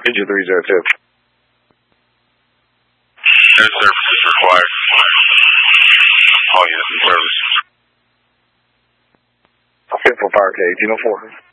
Engine 302. No service is required. All units in service. Fifth for Fire K, 1804.